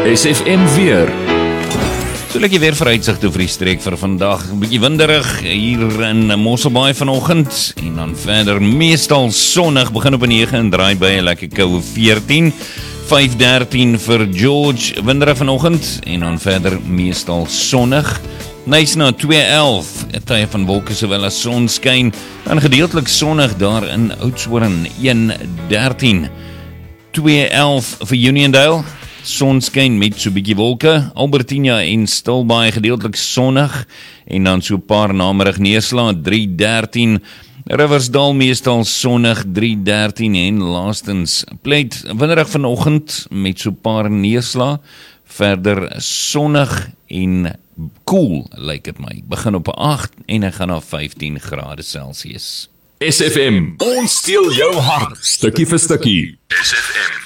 SFM weer. So lyk jy weer vooruitsig toe vir die streek vir vandag. 'n Bietjie winderig hier in Mosselbaai vanoggend en dan verder meestal sonnig, begin op 9 en draai by 'n lekker koue 14. 5:13 vir George, winderig vanoggend en dan verder meestal sonnig. Knysna 2:11, 'n tye van wolke sowel as sonskyn, en gedeeltelik sonnig daar in Oudtshoorn 1:13. 2:11 vir Uniondale, sonskyn met so 'n bietjie wolke. Albertina en Stilbaai gedeeltelik sonnig en dan so 'n paar namerig neerslae 3:13. Riversdal meestal sonnig 3:13 en laastens Pleit winderig vanoggend met so 'n paar neerslae. Verder sonnig en koel lyk dit my. Begin op 8 en hy gaan na 15 grade Celsius. SFM, ons steel jou hart, stukkie vir stukkie. SFM.